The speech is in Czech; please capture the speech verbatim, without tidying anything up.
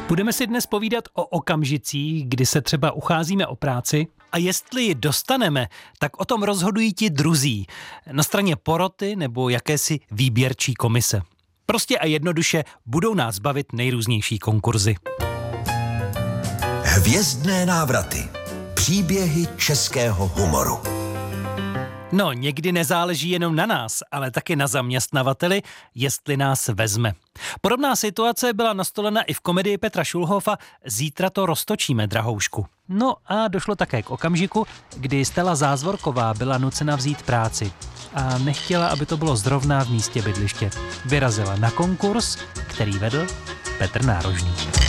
Budeme si dnes povídat o okamžicích, kdy se třeba ucházíme o práci a jestli ji dostaneme, tak o tom rozhodují ti druzí, na straně poroty nebo jakési výběrčí komise. Prostě a jednoduše budou nás bavit nejrůznější konkurzy. Hvězdné návraty. Příběhy českého humoru. No, někdy nezáleží jenom na nás, ale taky na zaměstnavateli, jestli nás vezme. Podobná situace byla nastolena i v komedii Petra Šulhofa Zítra to roztočíme, drahoušku. No a došlo také k okamžiku, kdy Stella Zázvorková byla nucena vzít práci a nechtěla, aby to bylo zrovna v místě bydliště. Vyrazila na konkurs, který vedl Petr Nárožný.